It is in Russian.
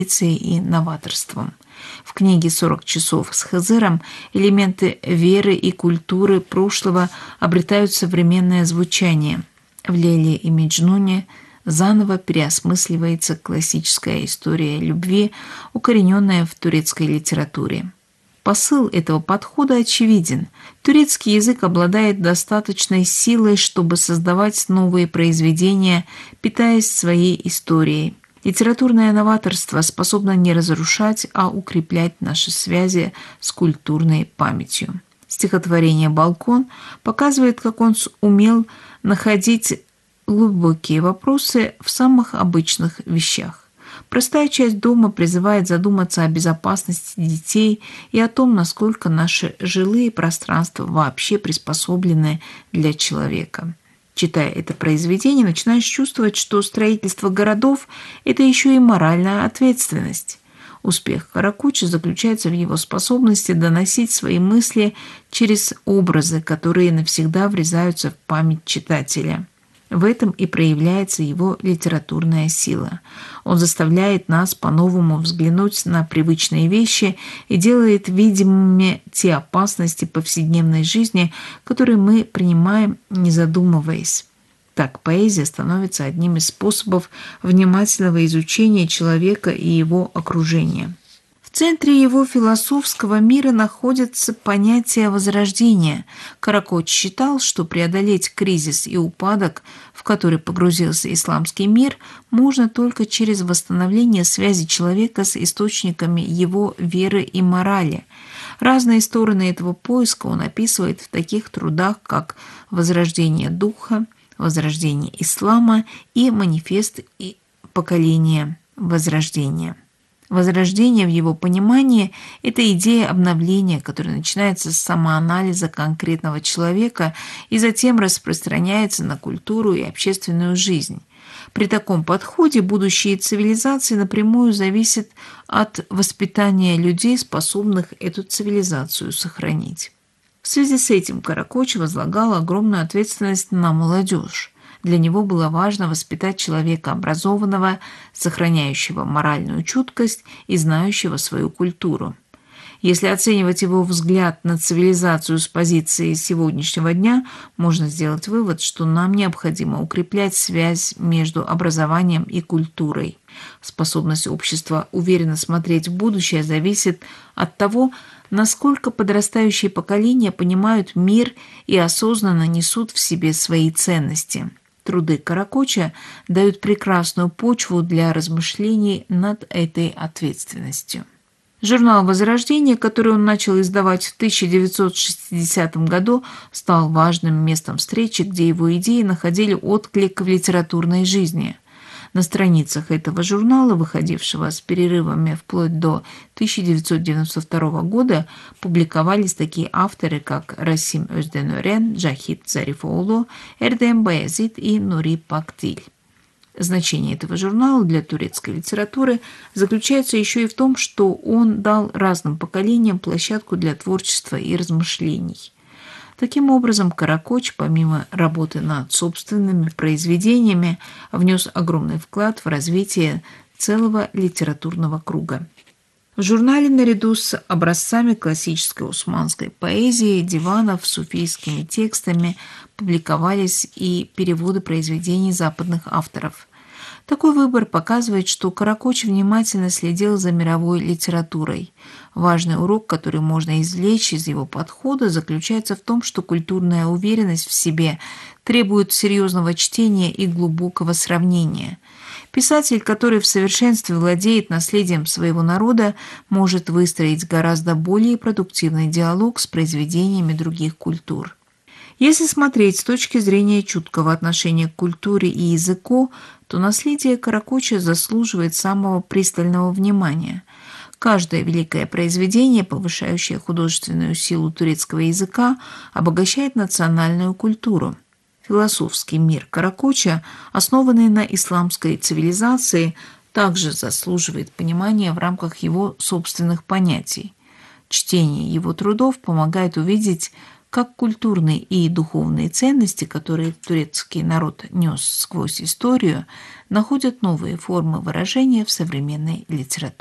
и новаторством. В книге «40 часов с Хызыром» элементы веры и культуры прошлого обретают современное звучание. В «Лейле и Меджнуне» заново переосмысливается классическая история любви, укорененная в турецкой литературе. Посыл этого подхода очевиден. Турецкий язык обладает достаточной силой, чтобы создавать новые произведения, питаясь своей историей. Литературное новаторство способно не разрушать, а укреплять наши связи с культурной памятью. Стихотворение «Балкон» показывает, как он умел находить глубокие вопросы в самых обычных вещах. Простая часть дома призывает задуматься о безопасности детей и о том, насколько наши жилые пространства вообще приспособлены для человека. Читая это произведение, начинаешь чувствовать, что строительство городов – это еще и моральная ответственность. Успех Каракочи заключается в его способности доносить свои мысли через образы, которые навсегда врезаются в память читателя. В этом и проявляется его литературная сила. Он заставляет нас по-новому взглянуть на привычные вещи и делает видимыми те опасности повседневной жизни, которые мы принимаем, не задумываясь. Так поэзия становится одним из способов внимательного изучения человека и его окружения. В центре его философского мира находится понятие возрождения. Каракоч считал, что преодолеть кризис и упадок, в который погрузился исламский мир, можно только через восстановление связи человека с источниками его веры и морали. Разные стороны этого поиска он описывает в таких трудах, как «Возрождение духа», «Возрождение ислама» и «Манифест и поколение Возрождения». Возрождение в его понимании – это идея обновления, которая начинается с самоанализа конкретного человека и затем распространяется на культуру и общественную жизнь. При таком подходе будущие цивилизации напрямую зависят от воспитания людей, способных эту цивилизацию сохранить. В связи с этим Каракоч возлагал огромную ответственность на молодежь. Для него было важно воспитать человека образованного, сохраняющего моральную чуткость и знающего свою культуру. Если оценивать его взгляд на цивилизацию с позиции сегодняшнего дня, можно сделать вывод, что нам необходимо укреплять связь между образованием и культурой. Способность общества уверенно смотреть в будущее зависит от того, насколько подрастающие поколения понимают мир и осознанно несут в себе свои ценности. Труды Каракоча дают прекрасную почву для размышлений над этой ответственностью. Журнал «Возрождение», который он начал издавать в 1960 году, стал важным местом встречи, где его идеи находили отклик в литературной жизни. На страницах этого журнала, выходившего с перерывами вплоть до 1992 года, публиковались такие авторы, как Расим Özdenoğren, Cahit Zarifoğlu, Erdem Bayazit и Nuri Pakdil. Значение этого журнала для турецкой литературы заключается еще и в том, что он дал разным поколениям площадку для творчества и размышлений. Таким образом, Каракоч, помимо работы над собственными произведениями, внес огромный вклад в развитие целого литературного круга. В журнале наряду с образцами классической османской поэзии, диванов, суфийскими текстами публиковались и переводы произведений западных авторов. Такой выбор показывает, что Каракоч внимательно следил за мировой литературой. Важный урок, который можно извлечь из его подхода, заключается в том, что культурная уверенность в себе требует серьезного чтения и глубокого сравнения. Писатель, который в совершенстве владеет наследием своего народа, может выстроить гораздо более продуктивный диалог с произведениями других культур. Если смотреть с точки зрения чуткого отношения к культуре и языку, то наследие Каракоча заслуживает самого пристального внимания. Каждое великое произведение, повышающее художественную силу турецкого языка, обогащает национальную культуру. Философский мир Каракоча, основанный на исламской цивилизации, также заслуживает понимания в рамках его собственных понятий. Чтение его трудов помогает увидеть, как культурные и духовные ценности, которые турецкий народ нес сквозь историю, находят новые формы выражения в современной литературе.